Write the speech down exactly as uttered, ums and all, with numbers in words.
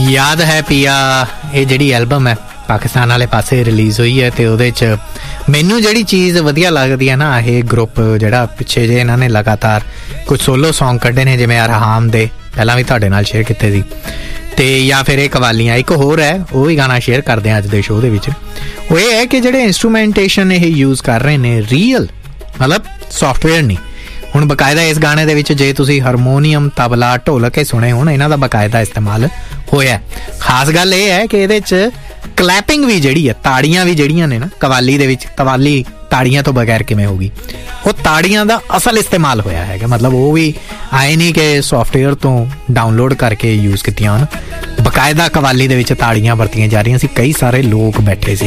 याद है पिया ये जिहड़ी एल्बम है पाकिस्तान वाले पासे रिलीज़ हुई है, तो ਉਹਦੇ 'ਚ ਮੈਨੂੰ ਜਿਹੜੀ ਚੀਜ਼ ਵਧੀਆ ਲੱਗਦੀ ਹੈ ਨਾ, ਇਹ ਗਰੁੱਪ ਜਿਹੜਾ ਪਿੱਛੇ ਜੇ ਇਹਨਾਂ ਨੇ ਲਗਾਤਾਰ ਕੁਝ ਸੋਲੋ ਸੌਂਗ ਕੱਢੇ ਨੇ, ਜਿਵੇਂ ਅਰਹਾਮ ਦੇ ਪਹਿਲਾਂ ਵੀ ਤੁਹਾਡੇ ਨਾਲ ਸ਼ੇਅਰ ਕੀਤੇ ਸੀ, ਤੇ ਜਾਂ ਫਿਰ ਇਹ ਕਵਾਲੀਆਂ। ਇੱਕ ਹੋਰ ਹੈ, ਉਹ ਵੀ ਗਾਣਾ ਸ਼ੇਅਰ ਕਰਦੇ ਹਾਂ ਅੱਜ ਦੇ ਸ਼ੋਅ ਦੇ ਵਿੱਚ। ਉਹ ਇਹ ਹੈ ਕਿ ਜਿਹੜੇ ਇੰਸਟਰੂਮੈਂਟੇਸ਼ਨ ਇਹ ਯੂਜ਼ ਕਰ ਰਹੇ ਨੇ ਰੀਅਲ, ਮਤਲਬ ਸੌਫਟਵੇਅਰ ਨਹੀਂ। ਹੁਣ ਬਕਾਇਦਾ ਇਸ ਗਾਣੇ ਦੇ ਵਿੱਚ ਜੇ ਤੁਸੀਂ ਹਾਰਮੋਨੀਅਮ, ਤਬਲਾ, ਢੋਲਕ ਸੁਣੇ ਹੋਣ, ਇਹਨਾਂ ਦਾ ਬਕਾਇਦਾ ਇਸਤੇਮਾਲ ਹੋਇਆ। ਖਾਸ ਗੱਲ ਇਹ ਹੈ ਕਿ ਇਹਦੇ 'ਚ ਕਲੈਪਿੰਗ ਵੀ ਜਿਹੜੀ ਹੈ, ਤਾੜੀਆਂ ਵੀ ਜਿਹੜੀਆਂ ਨੇ ਨਾ ਕਵਾਲੀ ਦੇ ਵਿੱਚ, ਕਵਾਲੀ ਤਾੜੀਆਂ ਤੋਂ ਬਗੈਰ ਕਿਵੇਂ ਹੋਊਗੀ, ਉਹ ਤਾੜੀਆਂ ਦਾ ਅਸਲ ਇਸਤੇਮਾਲ ਹੋਇਆ ਹੈਗਾ। ਮਤਲਬ ਉਹ ਵੀ ਆਏ ਨਹੀਂ ਕਿ ਸੌਫਟਵੇਅਰ ਤੋਂ ਡਾਊਨਲੋਡ ਕਰਕੇ ਯੂਜ਼ ਕੀਤੀਆਂ ਹਨ, ਬਕਾਇਦਾ ਕਵਾਲੀ ਦੇ ਵਿੱਚ ਤਾੜੀਆਂ ਵਰਤੀਆਂ ਜਾ ਰਹੀਆਂ ਸੀ। ਕਈ ਸਾਰੇ ਲੋਕ ਬੈਠੇ ਸੀ